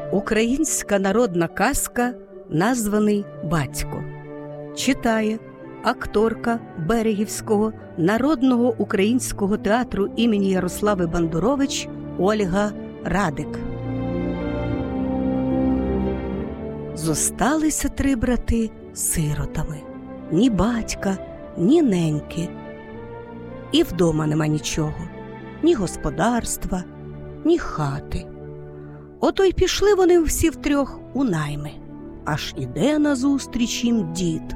Українська народна казка «Названий батько». Читає акторка Берегівського народного українського театру імені Ярослави Бандурович Ольга Радик. Зосталися 3 брати сиротами. Ні батька, ні неньки. І вдома нема нічого. Ні господарства, ні хати. Ото й пішли вони всі втрьох у найми. Аж іде назустріч їм дід.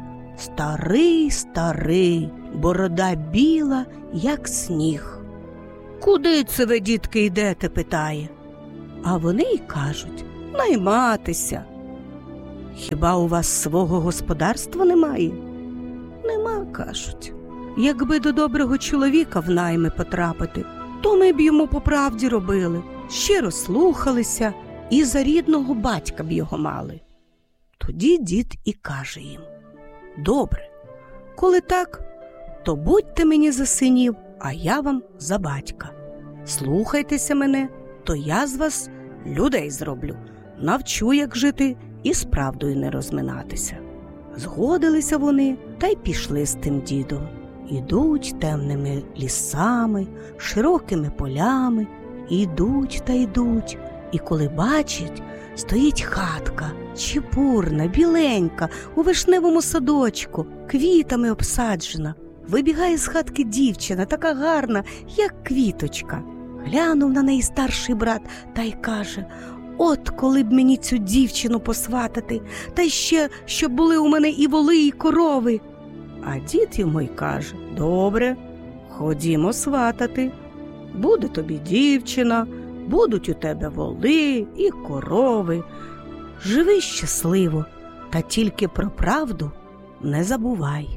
Старий, борода біла, як сніг. «Куди це ви, дітки, йдете?» – питає. А вони й кажуть: «Найматися». «Хіба у вас свого господарства немає?» «Нема», – кажуть. «Якби до доброго чоловіка в найми потрапити, то ми б йому по правді робили, щиро слухалися і за рідного батька б його мали». Тоді дід і каже їм: «Добре, коли так, то будьте мені за синів, а я вам за батька. Слухайтеся мене, то я з вас людей зроблю, навчу, як жити і з правдою не розминатися». Згодилися вони та й пішли з тим дідом. Ідуть темними лісами, широкими полями, ідуть та йдуть, і коли бачать, стоїть хатка, чепурна, біленька, у вишневому садочку, квітами обсаджена. Вибігає з хатки дівчина, така гарна, як квіточка. Глянув на неї старший брат та й каже: «От коли б мені цю дівчину посватати, та ще, щоб були у мене і воли, і корови». А дід йому й каже: «Добре, ходімо сватати. Буде тобі дівчина, будуть у тебе воли і корови. Живи щасливо, та тільки про правду не забувай».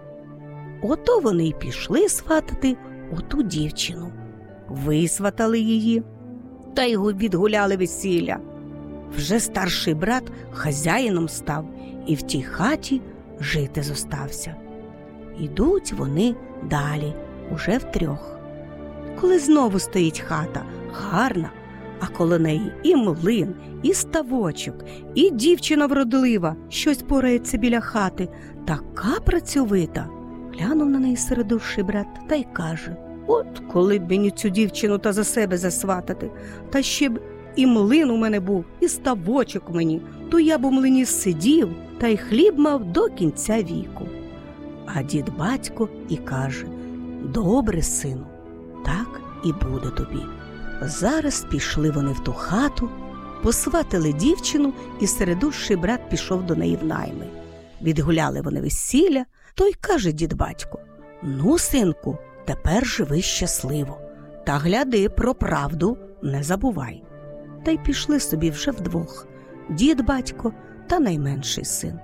Ото вони й пішли сватати оту дівчину. Висватали її, та й відгуляли весілля. Вже старший брат хазяїном став і в тій хаті жити зостався. Ідуть вони далі, уже втрьох. Коли знову стоїть хата, гарна, а коло неї і млин, і ставочок, і дівчина вродлива, щось порається біля хати, така працьовита. Глянув на неї середущий брат та й каже: «От коли б мені цю дівчину та за себе засватати, та ще б і млин у мене був, і ставочок мені, то я б у млині сидів та й хліб мав до кінця віку». А дід-батько і каже: «Добре, сину, так і буде тобі». Зараз пішли вони в ту хату, посватили дівчину, і середущий брат пішов до неї в найми. Відгуляли вони весілля, то й каже дід-батько: «Ну, синку, тепер живи щасливо, та гляди, про правду не забувай». Та й пішли собі вже вдвох – дід-батько та найменший син.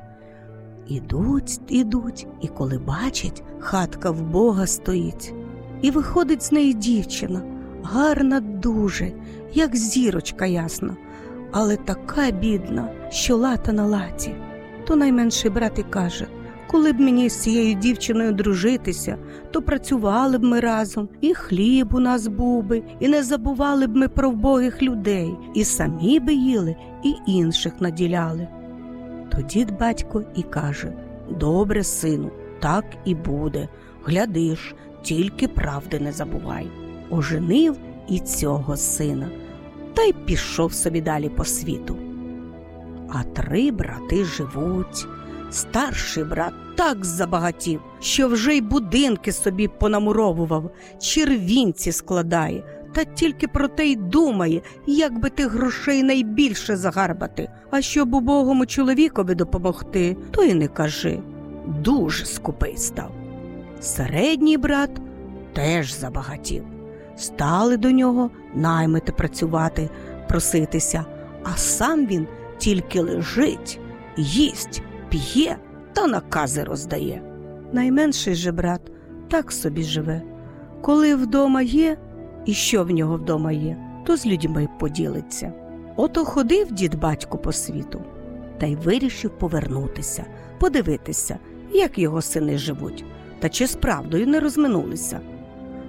Ідуть, і коли бачать, хатка вбога стоїть. І виходить з неї дівчина, гарна дуже, як зірочка ясна, але така бідна, що лата на латі. То найменший брат і каже: «Коли б мені з цією дівчиною дружитися, то працювали б ми разом, і хліб у нас був би, і не забували б ми про вбогих людей, і самі би їли, і інших наділяли». То дід-батько і каже: «Добре, сину, так і буде. Глядиш, тільки правди не забувай». Оженив і цього сина, та й пішов собі далі по світу. А 3 брати живуть. Старший брат так забагатів, що вже й будинки собі понамуровував, червінці складає, та тільки про те й думає, як би тих грошей найбільше загарбати. А щоб убогому чоловікові допомогти, то й не кажи. Дуже скупий став. Середній брат теж забагатів. Стали до нього наймити працювати, проситися, а сам він тільки лежить, їсть, п'є та накази роздає. Найменший же брат так собі живе. Коли вдома є, і що в нього вдома є, то з людьми поділиться. Ото ходив дід-батько по світу, та й вирішив повернутися, подивитися, як його сини живуть, та чи з правдою не розминулися.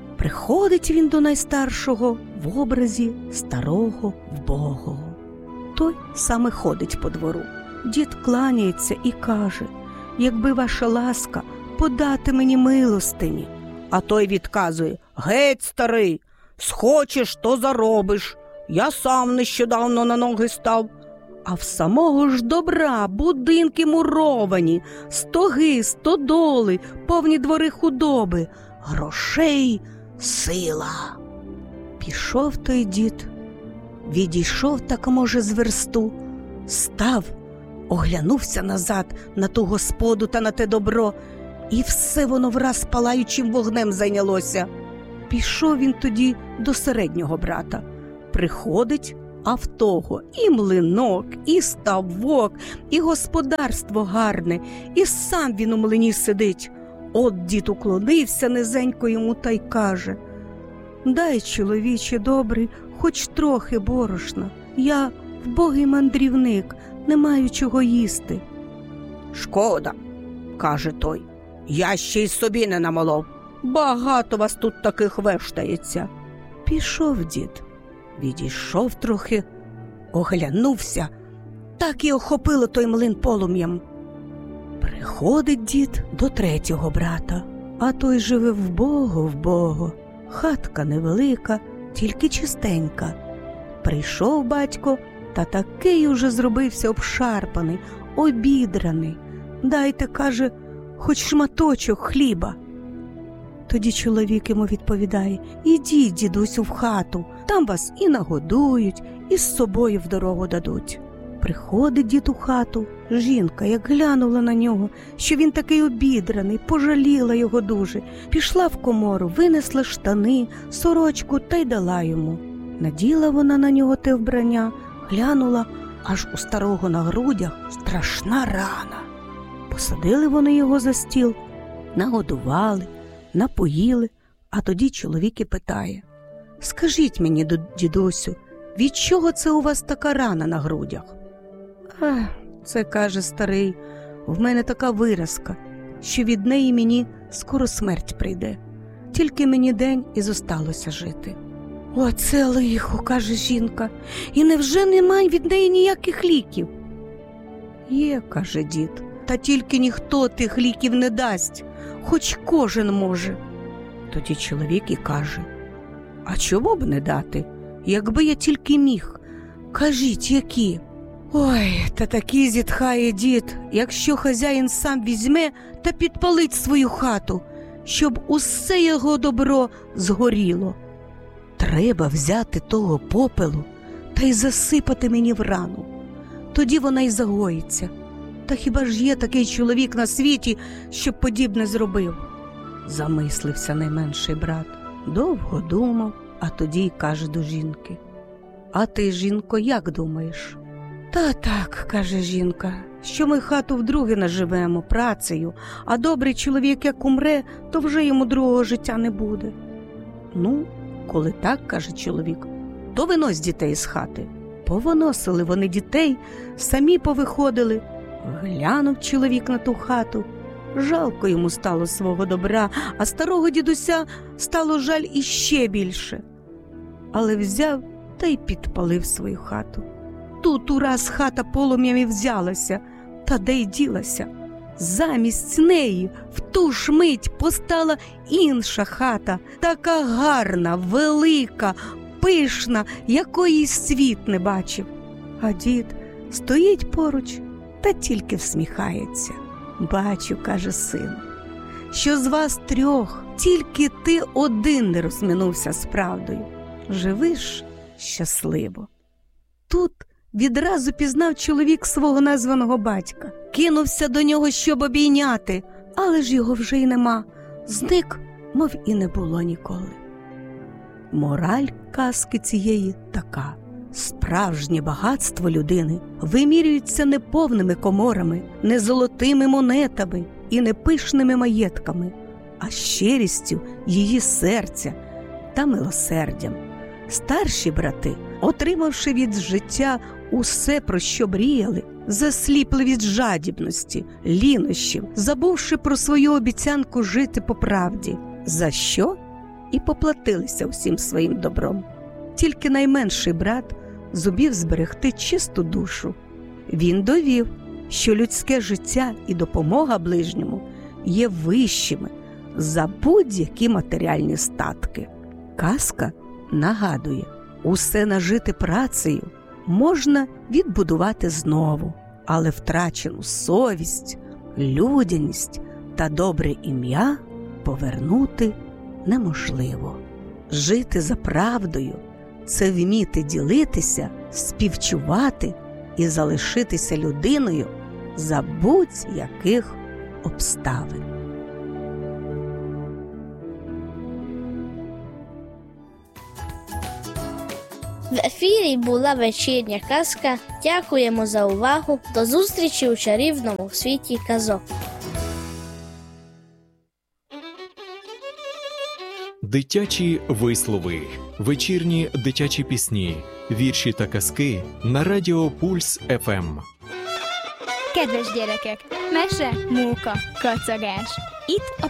Приходить він до найстаршого в образі старого вбогого. Той саме ходить по двору. Дід кланяється і каже: «Якби ваша ласка подати мені милостині». А той відказує: «Геть, старий, схочеш, то заробиш. Я сам нещодавно на ноги став». А в самого ж добра будинки муровані, стоги, стодоли, повні двори худоби, грошей сила. Пішов той дід, відійшов так, може, з версту, став, оглянувся назад на ту господу та на те добро, і все воно враз палаючим вогнем зайнялося. Пішов він тоді до середнього брата. Приходить, а в того і млинок, і ставок, і господарство гарне, і сам він у млині сидить. От дід уклонився низенько йому та й каже: «Дай, чоловіче добрий, хоч трохи борошна. Я вбогий мандрівник, не маю чого їсти». «Шкода», – каже той, – «я ще й собі не намолов. Багато вас тут таких вештається». Пішов дід, відійшов трохи, оглянувся, так і охопило той млин полум'ям. Приходить дід до третього брата, а той живе вбого, хатка невелика, тільки чистенька. Прийшов батько, та такий уже зробився обшарпаний, обідраний. «Дайте, – каже, – хоч шматочок хліба». Тоді чоловік йому відповідає: «Ідіть, дідусю, в хату, там вас і нагодують, і з собою в дорогу дадуть». Приходить дід у хату, жінка, як глянула на нього, що він такий обідраний, пожаліла його дуже, пішла в комору, винесла штани, сорочку та й дала йому. Наділа вона на нього те вбрання, глянула, аж у старого на грудях страшна рана. Посадили вони його за стіл, нагодували, напоїли, а тоді чоловік і питає: «Скажіть мені, дідусю, від чого це у вас така рана на грудях?» Це, – каже старий, – в мене така виразка, що від неї мені скоро смерть прийде. Тільки мені день і зосталося жити». «Оце лихо», – каже жінка, – «і невже немає від неї ніяких ліків?» «Є», – каже дід, – «та тільки ніхто тих ліків не дасть, хоч кожен може». Тоді чоловік і каже: «А чому б не дати, якби я тільки міг? Кажіть, які?» «Ой, та такі», – зітхає дід, – «якщо хазяїн сам візьме та підпалить свою хату, щоб усе його добро згоріло. Треба взяти того попелу та й засипати мені в рану. Тоді вона й загоїться. Та хіба ж є такий чоловік на світі, щоб подібне зробив?» Замислився найменший брат, довго думав, а тоді й каже до жінки: «А ти, жінко, як думаєш?» «Та так», – каже жінка, – «що ми хату вдруге наживемо працею, а добрий чоловік як умре, то вже йому другого життя не буде». «Ну, коли так, – каже чоловік, – то винось дітей з хати». Повиносили вони дітей, самі повиходили. Глянув чоловік на ту хату. Жалко йому стало свого добра, а старого дідуся стало жаль іще більше. Але взяв та й підпалив свою хату. Тут ураз хата полум'ям і взялася, та де й ділася. Замість неї в ту ж мить постала інша хата, така гарна, велика, пишна, якої світ не бачив. А дід стоїть поруч та тільки всміхається. «Бачу, – каже сину, – що з вас трьох тільки ти один не розминувся з правдою. Живиш щасливо». Тут відразу пізнав чоловік свого названого батька. Кинувся до нього, щоб обійняти, але ж його вже й нема. Зник, мов і не було ніколи. Мораль казки цієї така: справжнє багатство людини вимірюється не повними коморами, не золотими монетами і не пишними маєтками, а щирістю її серця та милосердям. Старші брати, отримавши від життя усе, про що мріяли, засліпли від жадібності, лінощів, забувши про свою обіцянку жити по правді, за що і поплатилися усім своїм добром. Тільки найменший брат зумів зберегти чисту душу. Він довів, що людське життя і допомога ближньому є вищими за будь-які матеріальні статки. Казка нагадує, усе нажите працею можна відбудувати знову, але втрачену совість, людяність та добре ім'я повернути неможливо. Жити за правдою – це вміти ділитися, співчувати і залишитися людиною за будь-яких обставин. В ефірі була вечірня казка. Дякуємо за увагу. До зустрічі у чарівному світі казок. Дитячі вислови, вечірні дитячі пісні, вірші та казки на радіо Пульс ФМ. Kedves gyerekek, mese, móka, kacagás. Itt a